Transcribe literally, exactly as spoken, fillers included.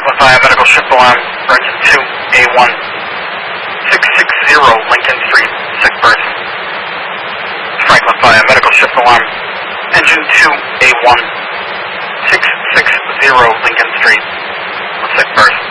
Franklin Fire Medical Shift Alarm for engine two A one six six zero Lincoln Street, sick person. Franklin Fire Medical Shift Alarm, engine two A one six six zero Lincoln Street, sick person.